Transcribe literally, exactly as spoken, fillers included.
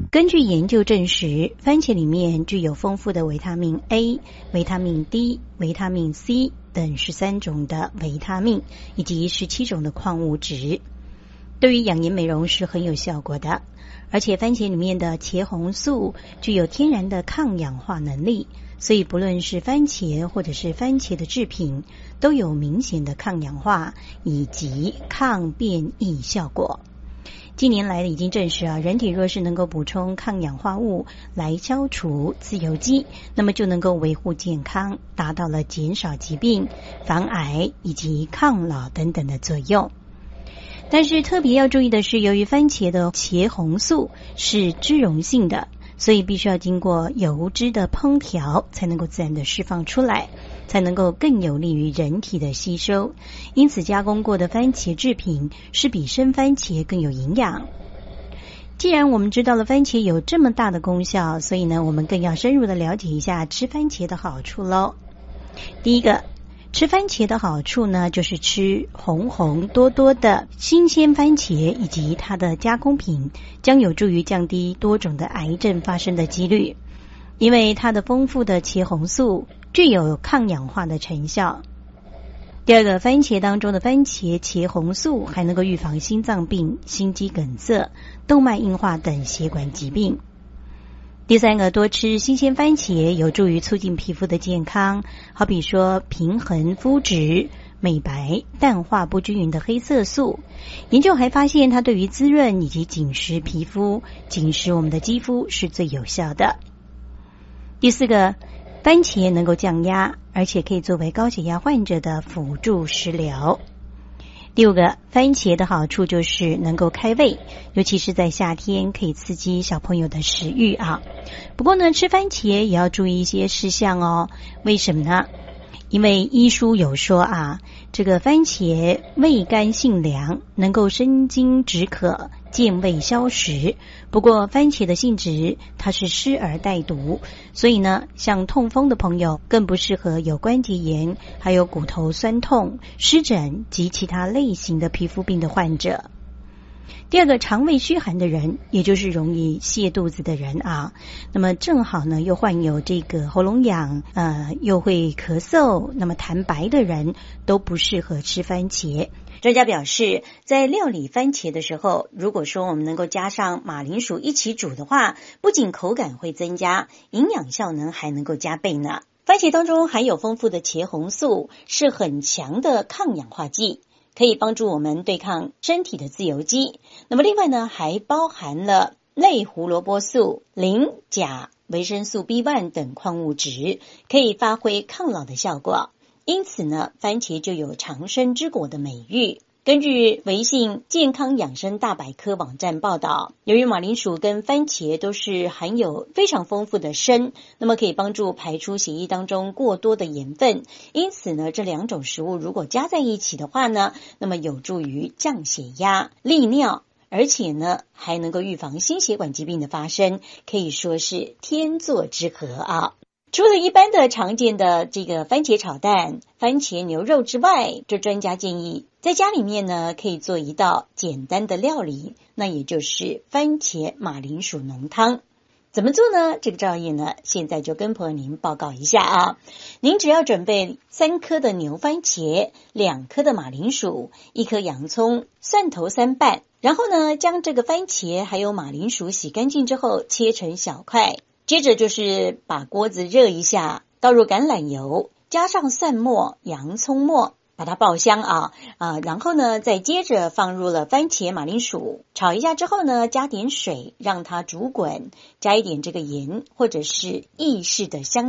根据研究证实，番茄里面具有丰富的维他命 A、维他命 D、维他命 C 等十三种的维他命，以及十七种的矿物质，对于养颜美容是很有效果的。而且番茄里面的茄红素具有天然的抗氧化能力，所以不论是番茄或者是番茄的制品，都有明显的抗氧化以及抗变异效果。近年来已经证实啊，人体若是能够补充抗氧化物来消除自由基，那么就能够维护健康，达到了减少疾病、防癌以及抗老等等的作用。但是特别要注意的是，由于番茄的茄红素是脂溶性的，所以必须要经过油脂的烹调才能够自然的释放出来，才能够更有利于人体的吸收。因此加工过的番茄制品是比生番茄更有营养。既然我们知道了番茄有这么大的功效，所以呢我们更要深入的了解一下吃番茄的好处咯。第一个，吃番茄的好处呢，就是吃红红多多的新鲜番茄以及它的加工品，将有助于降低多种的癌症发生的几率，因为它的丰富的茄红素具有抗氧化的成效。第二个，番茄当中的番茄茄红素还能够预防心脏病、心肌梗塞、动脉硬化等血管疾病。第三个，多吃新鲜番茄有助于促进皮肤的健康，好比说平衡肤质、美白、淡化不均匀的黑色素。研究还发现它对于滋润以及紧实皮肤、紧实我们的肌肤是最有效的。第四个，番茄能够降压，而且可以作为高血压患者的辅助食疗。第五个，番茄的好处就是能够开胃，尤其是在夏天可以刺激小朋友的食欲啊。不过呢，吃番茄也要注意一些事项哦。为什么呢？因为医书有说啊，这个番茄味甘性凉，能够生津止渴、健胃消食。不过番茄的性质它是湿而带毒，所以呢，像痛风的朋友更不适合有关节炎、还有骨头酸痛、湿疹及其他类型的皮肤病的患者。第二个，肠胃虚寒的人，也就是容易泻肚子的人啊，那么正好呢又患有这个喉咙痒，呃，又会咳嗽，那么痰白的人都不适合吃番茄。专家表示，在料理番茄的时候，如果说我们能够加上马铃薯一起煮的话，不仅口感会增加，营养效能还能够加倍呢。番茄当中含有丰富的茄红素，是很强的抗氧化剂，可以帮助我们对抗身体的自由基。那么另外呢，还包含了类胡萝卜素、磷、钾、维生素 B 一 等矿物质，可以发挥抗老的效果。因此呢，番茄就有长生之果的美誉。根据微信健康养生大百科网站报道，由于马铃薯跟番茄都是含有非常丰富的砷，那么可以帮助排出血液当中过多的盐分，因此呢，这两种食物如果加在一起的话呢，那么有助于降血压、利尿，而且呢，还能够预防心血管疾病的发生，可以说是天作之合啊。除了一般的常见的这个番茄炒蛋、番茄牛肉之外，这专家建议在家里面呢可以做一道简单的料理，那也就是番茄马铃薯浓汤。怎么做呢？这个照页呢现在就跟朋友您报告一下啊。您只要准备三颗的牛番茄、两颗的马铃薯、一颗洋葱、蒜头三瓣，然后呢将这个番茄还有马铃薯洗干净之后切成小块。接着就是把锅子热一下，倒入橄榄油，加上蒜末、洋葱末，把它爆香啊啊！然后呢，再接着放入了番茄、马铃薯，炒一下之后呢，加点水让它煮滚，加一点这个盐或者是意式的香